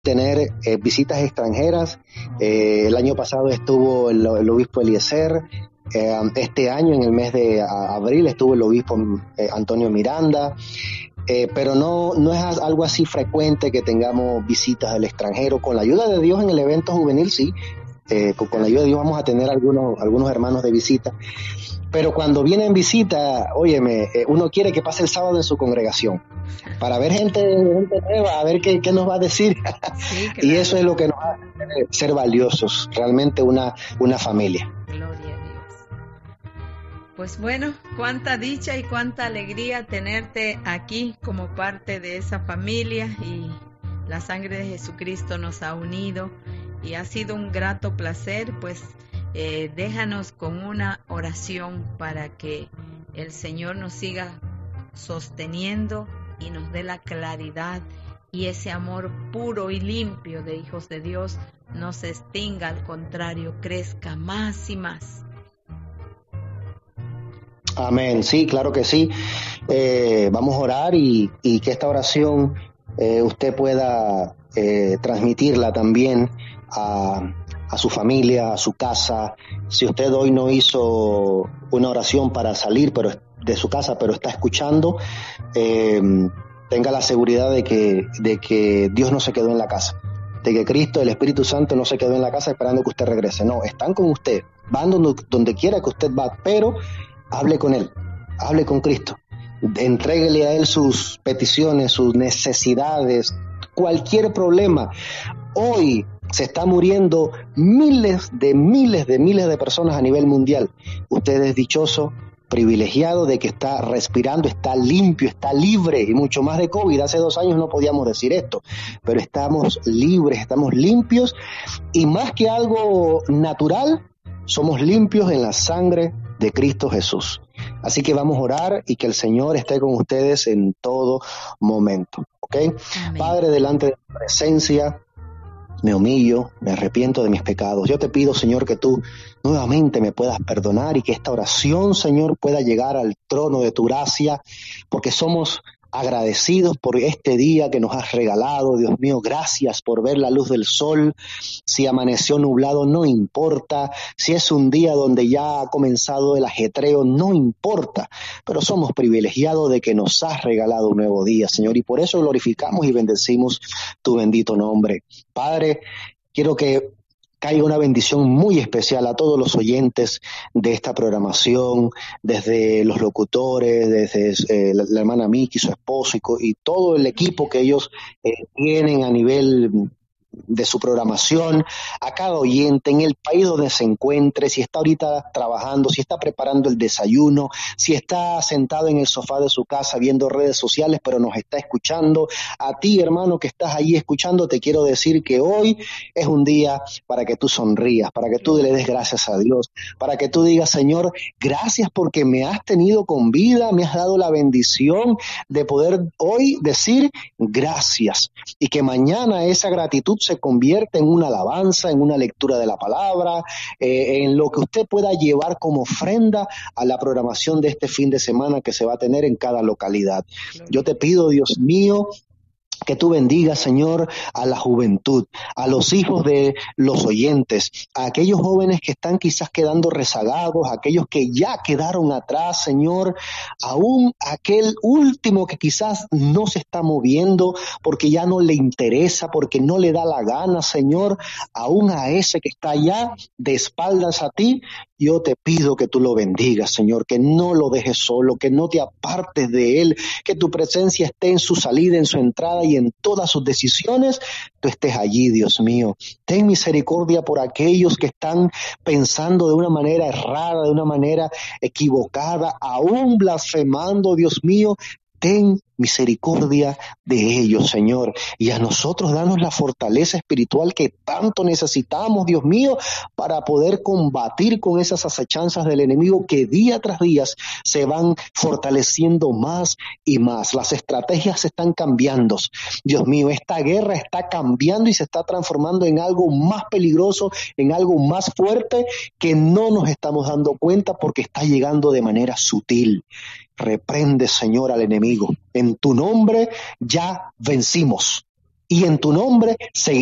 tener visitas extranjeras. El año pasado estuvo el obispo Eliezer. Este año, en el mes de abril, estuvo el obispo Antonio Miranda. Pero no es algo así frecuente que tengamos visitas del extranjero. Con la ayuda de Dios en el evento juvenil, sí. Con la ayuda de Dios vamos a tener algunos hermanos de visita. Pero cuando viene en visita, óyeme, uno quiere que pase el sábado en su congregación para ver gente nueva, a ver qué nos va a decir. Sí, claro. Y eso es lo que nos hace ser valiosos, realmente una familia. Gloria a Dios. Pues bueno, cuánta dicha y cuánta alegría tenerte aquí como parte de esa familia, y la sangre de Jesucristo nos ha unido y ha sido un grato placer. Pues déjanos con una oración para que el Señor nos siga sosteniendo y nos dé la claridad, y ese amor puro y limpio de hijos de Dios no se extinga, al contrario, crezca más y más. Amén, sí, claro que sí. Vamos a orar y que esta oración usted pueda transmitirla también a su familia, a su casa. Si usted hoy no hizo una oración para salir de su casa, pero está escuchando, tenga la seguridad de que Dios no se quedó en la casa, de que Cristo, el Espíritu Santo, no se quedó en la casa esperando que usted regrese. No, están con usted, van donde quiera que usted va, pero hable con Él, hable con Cristo, entréguele a Él sus peticiones, sus necesidades, cualquier problema. Hoy se está muriendo miles de personas a nivel mundial. Usted es dichoso, privilegiado de que está respirando, está limpio, está libre, y mucho más de COVID. Hace 2 años no podíamos decir esto, pero estamos libres, estamos limpios, y más que algo natural, somos limpios en la sangre de Cristo Jesús. Así que vamos a orar y que el Señor esté con ustedes en todo momento. ¿Ok? Amén. Padre, delante de tu presencia, me humillo, me arrepiento de mis pecados. Yo te pido, Señor, que tú nuevamente me puedas perdonar y que esta oración, Señor, pueda llegar al trono de tu gracia, porque somos agradecidos por este día que nos has regalado. Dios mío, gracias por ver la luz del sol. Si amaneció nublado, no importa. Si es un día donde ya ha comenzado el ajetreo, no importa. Pero somos privilegiados de que nos has regalado un nuevo día, Señor, y por eso glorificamos y bendecimos tu bendito nombre. Padre, quiero que caiga una bendición muy especial a todos los oyentes de esta programación, desde los locutores, desde la hermana Miki, su esposo y todo el equipo que ellos tienen a nivel de su programación, a cada oyente en el país donde se encuentre, si está ahorita trabajando, si está preparando el desayuno, si está sentado en el sofá de su casa viendo redes sociales pero nos está escuchando. A ti, hermano, que estás ahí escuchando, te quiero decir que hoy es un día para que tú sonrías, para que tú le des gracias a Dios, para que tú digas: Señor, gracias porque me has tenido con vida, me has dado la bendición de poder hoy decir gracias, y que mañana esa gratitud se convierte en una alabanza, en una lectura de la palabra, en lo que usted pueda llevar como ofrenda a la programación de este fin de semana que se va a tener en cada localidad. Yo te pido, Dios mío, que tú bendigas, Señor, a la juventud, a los hijos de los oyentes, a aquellos jóvenes que están quizás quedando rezagados, a aquellos que ya quedaron atrás, Señor, aún aquel último que quizás no se está moviendo porque ya no le interesa, porque no le da la gana, Señor, aún a ese que está allá de espaldas a ti. Yo te pido que tú lo bendigas, Señor, que no lo dejes solo, que no te apartes de él, que tu presencia esté en su salida, en su entrada y en todas sus decisiones. Tú estés allí, Dios mío. Ten misericordia por aquellos que están pensando de una manera errada, de una manera equivocada, aún blasfemando, Dios mío. Ten misericordia de ellos, Señor, y a nosotros danos la fortaleza espiritual que tanto necesitamos, Dios mío, para poder combatir con esas acechanzas del enemigo que día tras día se van fortaleciendo más y más. Las estrategias están cambiando, Dios mío, esta guerra está cambiando y se está transformando en algo más peligroso, en algo más fuerte que no nos estamos dando cuenta porque está llegando de manera sutil. Reprende, Señor, al enemigo. En tu nombre ya vencimos y en tu nombre seguiremos